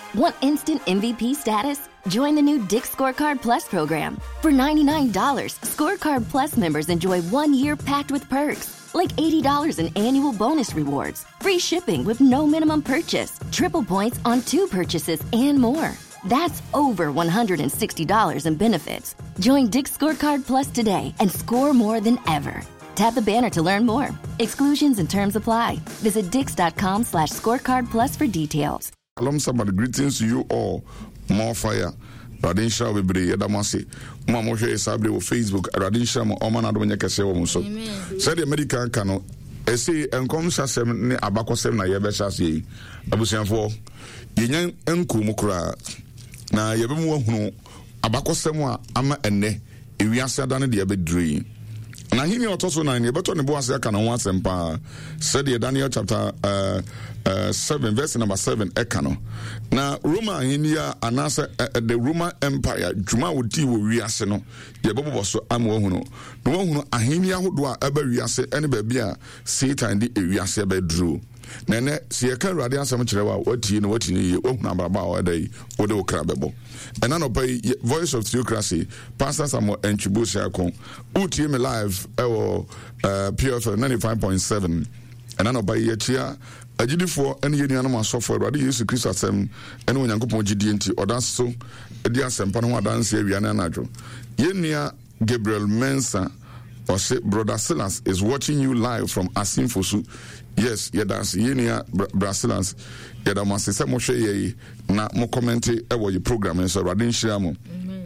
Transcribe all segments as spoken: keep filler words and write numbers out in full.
Want instant M V P status? Join the new Dick's Scorecard Plus program. For ninety-nine dollars, Scorecard Plus members enjoy one year packed with perks, like eighty dollars in annual bonus rewards, free shipping with no minimum purchase, triple points on two purchases, and more. That's over one hundred sixty dollars in benefits. Join Dick's Scorecard Plus today and score more than ever. Tap the banner to learn more. Exclusions and terms apply. Visit dix.com slash scorecard plus for details. Alum somebody, greetings to you all. More fire. Radin Shah we bre yedamase. Mo mo hwe sabre wo Facebook. Radin Shah mo o manado nya kese wo so. Say the American cano. E say enkom sasem ne abakosem na ye be sase yi. Abusianfo yenyan enku mu kura. Na ye be mu ahunu abakosem a ama enne ewiase adane de ye be dri. Na hini otoso na ne beto ne bo ase aka na ho asempa. Said the Daniel chapter uh Uh, seven verse number seven ekano na Roma hinia anasa uh, the Roman Empire juma wodi wo wiase no ye bebo so am wo hunu no wo hunu ahinia hodo a aba wiase ene ba bia Satan di ewiase ba dru na ne se ye kan rade asam kire wa watie no watie ye wo hunu abraba wa dai wo de wo kra bebo ena no pay Voice of Theocracy Pastor Samuel Enchibusi akon utie me live e wo uh, P F L ninety-five point seven ena no pay ye chia agidifo ene yenu anam asofo Awurade Yesu Kristo asem ene onyankopon gidie nti odaso edi asempa no adanse awiane anadwo yenua Gabriel Mensa or say Brother Silas is watching you live from Asimfosu. Yes, yedas yenua Brasilas yedamase se mo hwe ye na mo comment e wo ye program so Awurade nhira mo.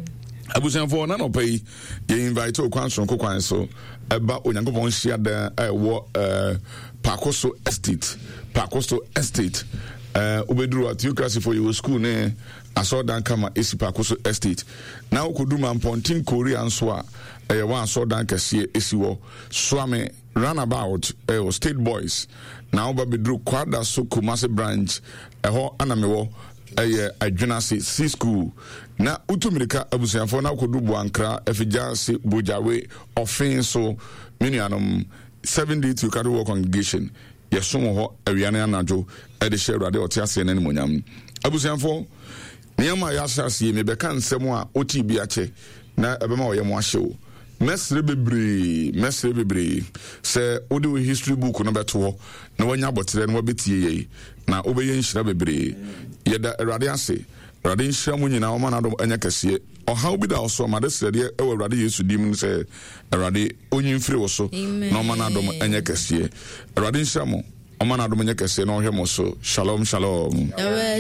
Abusanfo na no pay ye invite o kwanson kokwan so eba onyankopon hia da e wo eh Pakoso Estate Pakoso Estate uh obeduru at Theocracy for your school ne asodan kama esi Pakoso Estate na okoduma Pontin Korea nso a eh wan asodan kase esi wo swame runabout eh State Boys na obeduru kwada so Kumasi branch eho anamewo eh adwenase C school na utumirika abusianfo na okodubu ankra efijase bojawe offenso minianum seven day to Kadu congregation yesom ho awiane anajo e de share Awurade otiase na nimonyam abusianfo niam ya asase me beka nsem a oti bi ache na ebema oyem ahyew mesre bebre mesre bebre se odi history book no beto na wanya botere na wabetie ye na obeye nhira bebre yeda Awurade ase Awurade nhira mu nyina o manado anya kase oha obi da oso ma de srede e wo Awurade Yesu dim se Awurade onyimfiri wo so na o manado anya kase Awurade nhira mu o manado anya kase na o hwe mo so shalom shalom.